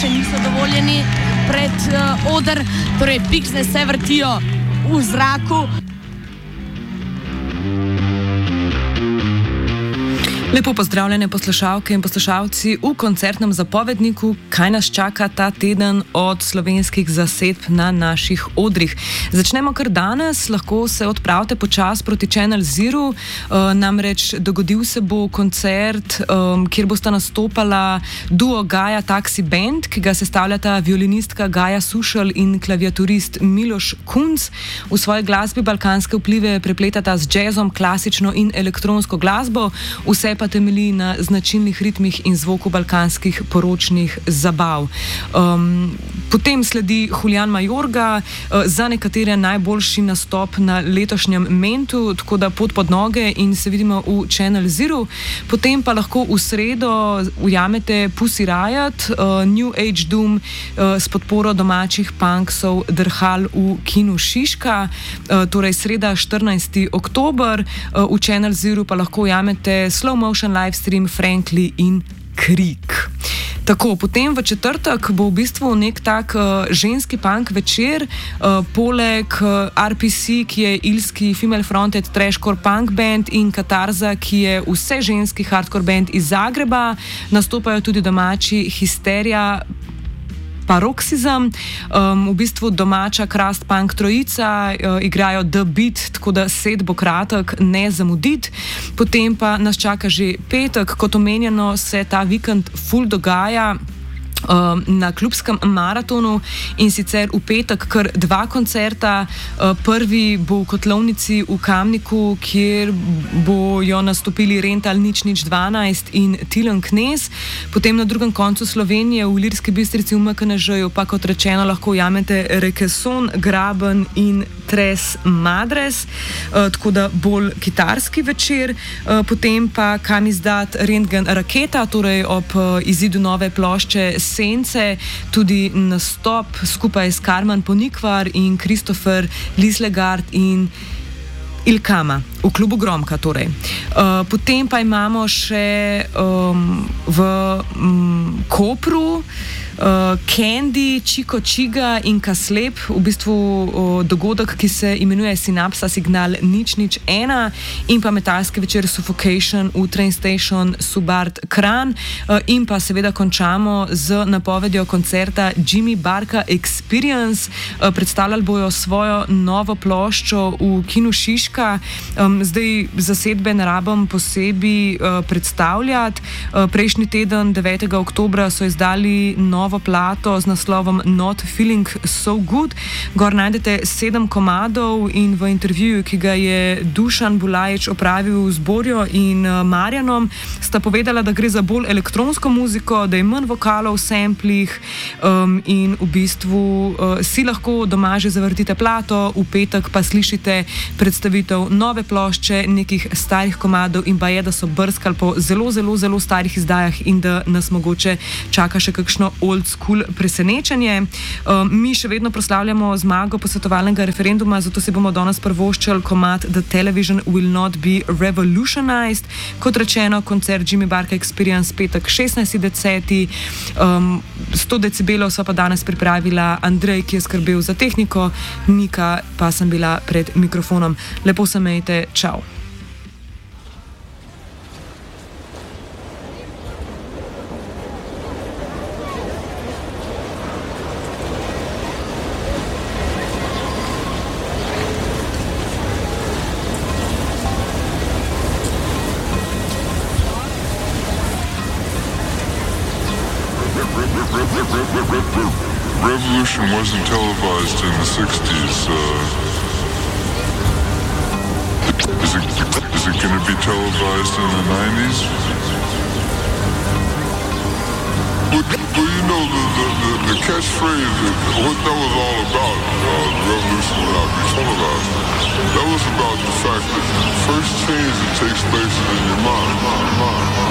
še niso dovoljeni pred oder, torej piksne se vrtijo v zraku. Lepo pozdravljene poslušalke in poslušalci v koncertnem zapovedniku, kaj nas čaka ta teden od slovenskih zasedb na naših odrih. Začnemo kar danes, lahko se odpravite počas proti Channel Zero, namreč dogodil se bo koncert, kjer bosta nastopala duo Gaja Taxi Band, ki ga sestavljata violinistka Gaja Sušelj in klaviaturist Miloš Kunc. V svoji glasbi balkanske vplive prepletata z džezom, klasično in elektronsko glasbo, vse pa temelji na značilnih ritmih in zvoku balkanskih poročnih zabav. Potem sledi Julian Majorga, za nekatere najboljši nastop na letošnjem Mentu, tako da pot pod noge in se vidimo v Channel Zero. Potem pa lahko v sredo ujamete Pussy Riot, New Age Doom s podporo domačih punksov Drhal v kinu Šiška, torej sreda 14. oktober. V Channel Zero pa lahko ujamete Slow Motion livestream Frankly in Krik. Tako, potem v četrtek bo v bistvu nek tak ženski punk večer, poleg RPC, ki je ilski female fronted trashcore punk band, in Katarza, ki je vse ženski hardcore band iz Zagreba, nastopajo tudi domači Hysteria, Paroxysm, v bistvu domača Crust Punk trojica, igrajo The Beat, tako da set bo kratek, ne zamuditi. Potem pa nas čaka že petek, kot omenjeno se ta vikend ful dogaja na klubskem maratonu, in sicer v petek kar dva koncerta. Prvi bo v Kotlovnici v Kamniku, kjer bojo nastopili Rental 012 in Tilen Knez. Potem na drugem koncu Slovenije v Ilirski Bistrici v MKNŽ-ju pa, kot rečeno, lahko ujamete Rekeson, Graben in Tres Madres, tako da bolj kitarski večer. Potem pa Kam izdat Rentgen Raketa, torej ob izidu nove plošče Sence, tudi nastop skupaj s Karman Ponikvar in Kristofer Lislegard in Ilkama v klubu Gromka. Torej. Potem pa imamo še v Kopru Candy, Chico Chiga in Kaslep, v bistvu dogodek, ki se imenuje Synapsa Signal 001, in pa metalski večer Suffocation v Train Station Subart Kran, in pa seveda končamo z napovedjo koncerta Jimmy Barka Experience. Predstavljali bojo svojo novo ploščo v kinu Šiška. Zdaj zasedbe ne rabim posebej predstavljati. Prejšnji teden, 9. oktobra, so izdali novo plato z naslovom Not Feeling So Good. Gor najdete 7 komadov, in v intervjuju, ki ga je Dušan Bulajič opravil z Borjo in Marjanom, sta povedala, da gre za bolj elektronsko muziko, da je manj vokalov v samplih, in v bistvu si lahko doma že zavrtite plato, v petek pa slišite predstavitev nove plošče, nekih starih komadov, in pa je, da so brskali po zelo, zelo, zelo starih izdajah in da nas mogoče čaka še kakšno old school presenečenje. Mi še vedno proslavljamo zmago posvetovalnega referenduma, zato si bomo danes privoščili komad The Television Will Not Be Revolutionized. Kot rečeno, koncert Jimmy Barka Experience petek 16.10. 100 decibelov sva pa danes pripravila Andrej, ki je skrbel za tehniko, Nika pa sem bila pred mikrofonom. Lepo se imejte, čau. Revolution wasn't televised in the 60s. Is it going to be televised in the 90s? Well, you know, the catchphrase, what that was all about, the revolution will not be televised. That was about the fact that the first change that takes place in your mind.